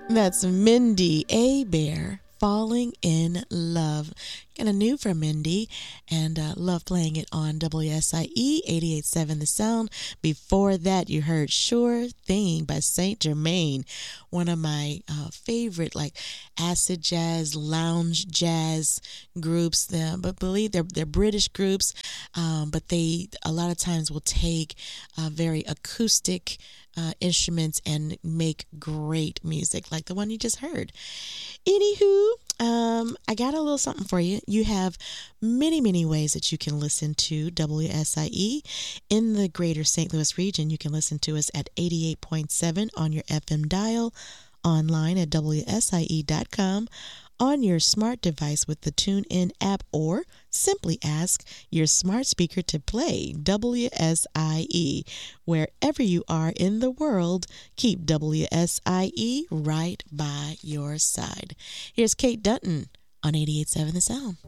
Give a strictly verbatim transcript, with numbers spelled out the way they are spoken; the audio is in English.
That's Mindy Abair, Falling in Love. Kind of new for Mindy, and uh, love playing it on W S I E eighty-eight point seven The Sound. Before that, you heard Sure Thing by Saint Germain, one of my uh, favorite like acid jazz, lounge jazz groups. Them, but believe they're they're British groups, um, but they a lot of times will take uh, very acoustic uh, instruments and make great music, like the one you just heard. Anywho, um, I got a little something for you. You have many, many ways that you can listen to W S I E in the greater Saint Louis region. You can listen to us at eighty-eight point seven on your F M dial, online at W S I E dot com, on your smart device with the TuneIn app, or simply ask your smart speaker to play W S I E. Wherever you are in the world, keep W S I E right by your side. Here's Kate Dutton on eighty-eight point seven The Sound.